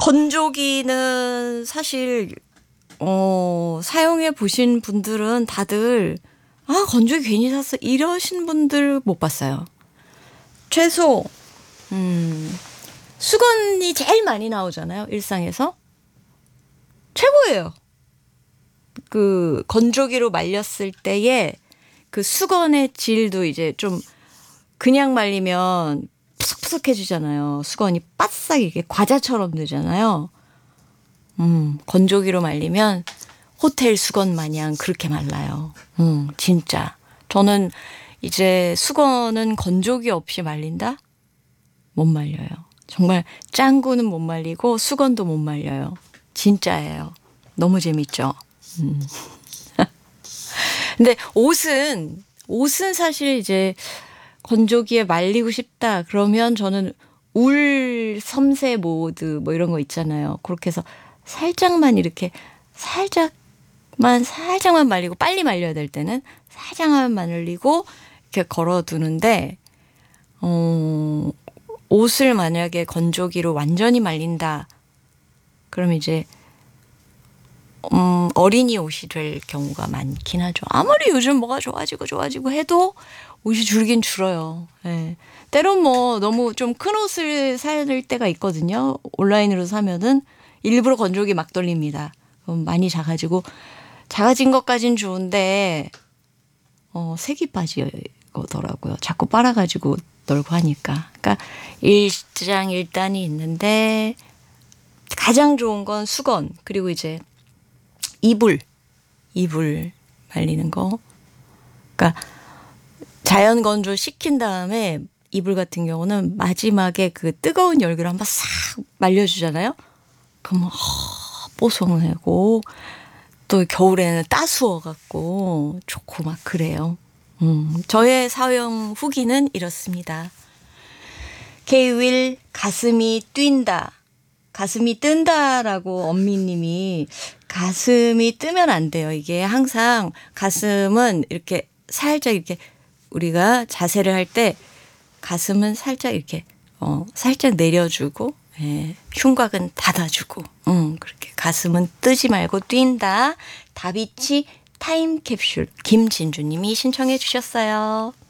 건조기는 사실 사용해 보신 분들은 다들 건조기 괜히 샀어 이러신 분들 못 봤어요. 최소 수건이 제일 많이 나오잖아요. 일상에서. 최고예요. 그 건조기로 말렸을 때의 그 수건의 질도 이제 좀 그냥 말리면 푸석푸석해지잖아요. 수건이 바싹 이렇게 과자처럼 되잖아요. 건조기로 말리면 호텔 수건 마냥 그렇게 말라요. 진짜. 저는 이제 수건은 건조기 없이 말린다? 못 말려요. 정말 짱구는 못 말리고 수건도 못 말려요. 진짜예요. 너무 재밌죠? 근데 옷은 사실 이제 건조기에 말리고 싶다. 그러면 저는 울 섬세 모드 뭐 이런 거 있잖아요. 그렇게 해서 살짝만 이렇게 살짝만 말리고 빨리 말려야 될 때는 살짝만 말리고 이렇게 걸어두는데 옷을 만약에 건조기로 완전히 말린다. 그럼 이제 어린이 옷이 될 경우가 많긴 하죠. 아무리 요즘 뭐가 좋아지고 해도 옷이 줄긴 줄어요. 예. 때론 뭐 너무 좀 큰 옷을 사야 될 때가 있거든요. 온라인으로 사면은 일부러 건조기 막 돌립니다. 그럼 많이 작아진 것까진 좋은데 색이 빠지더라고요. 자꾸 빨아가지고 널고 하니까. 그러니까 일장일단이 있는데 가장 좋은 건 수건 그리고 이제 이불 말리는 거. 그러니까 자연 건조 시킨 다음에 이불 같은 경우는 마지막에 그 뜨거운 열기로 한번 싹 말려주잖아요. 그러면 뽀송하고 또 겨울에는 따스워갖고 좋고 막 그래요. 저의 사용 후기는 이렇습니다. K-윌 가슴이 뛴다. 가슴이 뜬다라고 엄미님이 가슴이 뜨면 안 돼요. 이게 항상 가슴은 이렇게 살짝 이렇게 우리가 자세를 할 때 가슴은 살짝 이렇게 살짝 내려주고 흉곽은 닫아주고 그렇게 가슴은 뜨지 말고 뛴다. 다비치 타임캡슐 김진주님이 신청해 주셨어요.